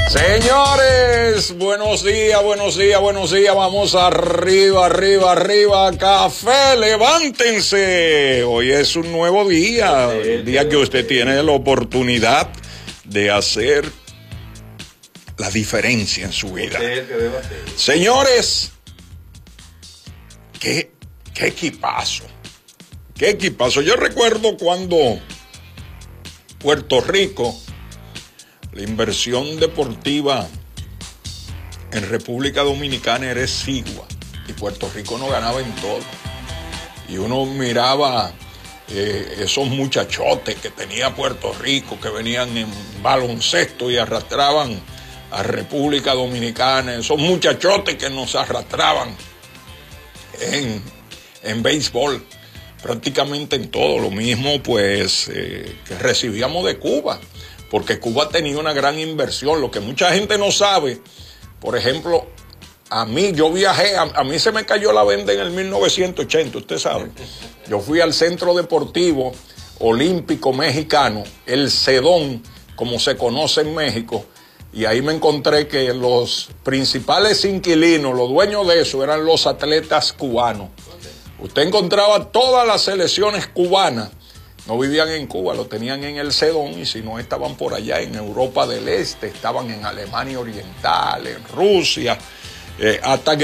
Señores, buenos días, buenos días, buenos días. Vamos arriba, arriba, arriba. Café, levántense. Hoy es un nuevo día. El día que usted tiene la oportunidad de hacer la diferencia en su vida. Señores, qué equipazo. Qué equipazo. Yo recuerdo cuando Puerto Rico, la inversión deportiva en República Dominicana era exigua y Puerto Rico no ganaba en todo. Y uno miraba esos muchachotes que tenía Puerto Rico, que venían en baloncesto y arrastraban a República Dominicana, esos muchachotes que nos arrastraban en béisbol, prácticamente en todo. Lo mismo pues que recibíamos de Cuba, porque Cuba tenía una gran inversión. Lo que mucha gente no sabe, por ejemplo, a mí, yo viajé, a mí se me cayó la venda en el 1980, usted sabe. Yo fui al Centro Deportivo Olímpico Mexicano, el CEDON, como se conoce en México, y ahí me encontré que los principales inquilinos, los dueños de eso, eran los atletas cubanos. Usted encontraba todas las selecciones cubanas. No vivían en Cuba, lo tenían en el CEDON, y si no estaban por allá en Europa del Este, estaban en Alemania Oriental, en Rusia, hasta que